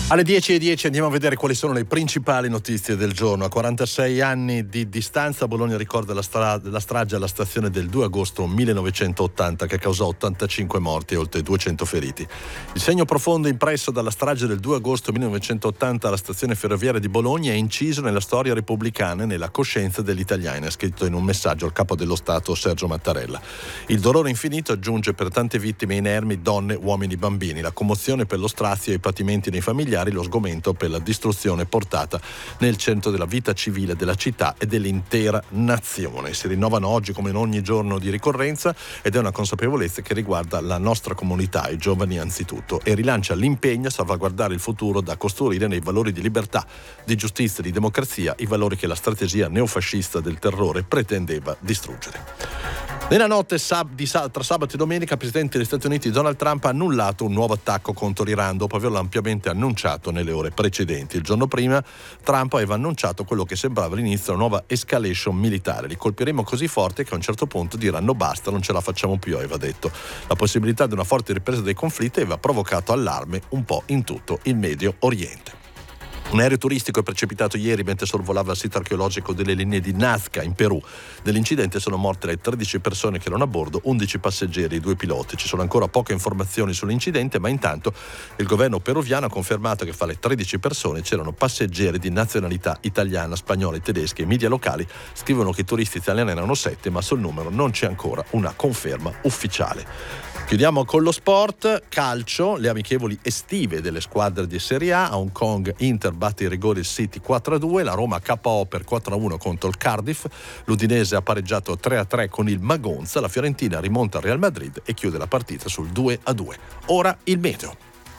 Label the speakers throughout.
Speaker 1: Alle 10:10 andiamo a vedere quali sono le principali notizie del giorno. A 46 anni di distanza Bologna ricorda la strage alla stazione del 2 agosto 1980 che causò 85 morti e oltre 200 feriti. Il segno profondo impresso dalla strage del 2 agosto 1980 alla stazione ferroviaria di Bologna è inciso nella storia repubblicana e nella coscienza degli italiani, ha scritto in un messaggio al capo dello Stato Sergio Mattarella. Il dolore infinito aggiunge per tante vittime inermi, donne, uomini, bambini, la commozione per lo strazio e i patimenti nei familiari, lo sgomento per la distruzione portata nel centro della vita civile della città e dell'intera nazione. Si rinnovano oggi come in ogni giorno di ricorrenza ed è una consapevolezza che riguarda la nostra comunità, i giovani anzitutto, e rilancia l'impegno a salvaguardare il futuro da costruire nei valori di libertà, di giustizia e di democrazia, i valori che la strategia neofascista del terrore pretendeva distruggere. Nella notte tra sabato e domenica il presidente degli Stati Uniti Donald Trump ha annullato un nuovo attacco contro l'Iran dopo averlo ampiamente annunciato nelle ore precedenti. Il giorno prima Trump aveva annunciato quello che sembrava l'inizio di una nuova escalation militare. Li colpiremo così forte che a un certo punto diranno basta, non ce la facciamo più, aveva detto. La possibilità di una forte ripresa dei conflitti aveva provocato allarme un po' in tutto il Medio Oriente. Un aereo turistico è precipitato ieri mentre sorvolava il sito archeologico delle linee di Nazca in Perù. Nell'incidente sono morte le 13 persone che erano a bordo, 11 passeggeri e 2 piloti. Ci sono ancora poche informazioni sull'incidente, ma intanto il governo peruviano ha confermato che fra le 13 persone c'erano passeggeri di nazionalità italiana, spagnola e tedesca. I media locali scrivono che i turisti italiani erano 7, ma sul numero non c'è ancora una conferma ufficiale. Chiudiamo con lo sport, calcio, le amichevoli estive delle squadre di Serie A. A Hong Kong Inter batte in rigore il City 4-2, la Roma KO per 4-1 contro il Cardiff, l'Udinese ha pareggiato 3-3 con il Magonza, la Fiorentina rimonta al Real Madrid e chiude la partita sul 2-2. Ora il meteo.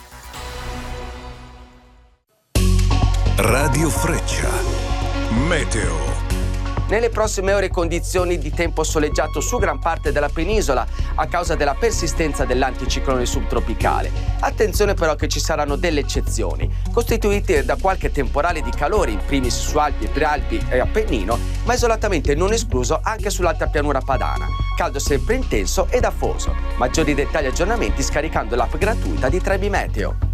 Speaker 2: Radio Freccia, meteo.
Speaker 3: Nelle prossime ore condizioni di tempo soleggiato su gran parte della penisola a causa della persistenza dell'anticiclone subtropicale. Attenzione però che ci saranno delle eccezioni, costituite da qualche temporale di calore, in primis su Alpi, Prealpi e Appennino, ma isolatamente non escluso anche sull'alta pianura padana. Caldo sempre intenso ed afoso. Maggiori dettagli e aggiornamenti scaricando l'app gratuita di Trebi Meteo.